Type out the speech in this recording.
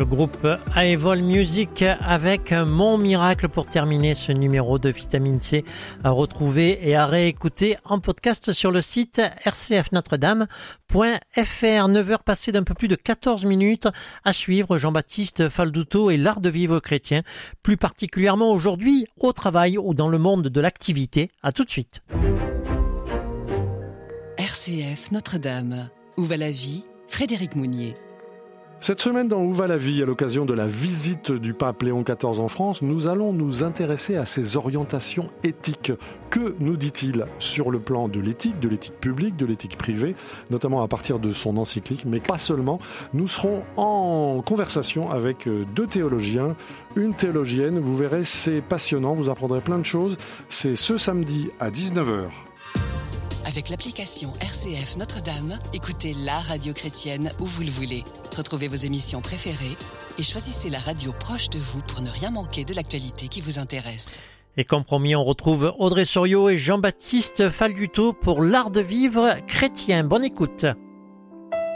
Le groupe Aevol Music avec Mon Miracle pour terminer ce numéro de Vitamine C à retrouver et à réécouter en podcast sur le site rcfnotredame.fr. 9h passées d'un peu plus de 14 minutes à suivre Jean-Baptiste Falduto et l'art de vivre chrétien, plus particulièrement aujourd'hui au travail ou dans le monde de l'activité. À tout de suite. RCF Notre-Dame. Où va la vie? Frédéric Mounier. Cette semaine dans Où va la vie, à l'occasion de la visite du pape Léon XIV en France, nous allons nous intéresser à ses orientations éthiques. Que nous dit-il sur le plan de l'éthique publique, de l'éthique privée, notamment à partir de son encyclique, mais pas seulement. Nous serons en conversation avec deux théologiens, une théologienne, vous verrez, c'est passionnant, vous apprendrez plein de choses. C'est ce samedi à 19h. Avec l'application RCF Notre-Dame, écoutez la radio chrétienne où vous le voulez. Retrouvez vos émissions préférées et choisissez la radio proche de vous pour ne rien manquer de l'actualité qui vous intéresse. Et comme promis, on retrouve Audrey Soriot et Jean-Baptiste Falduto pour l'art de vivre chrétien. Bonne écoute.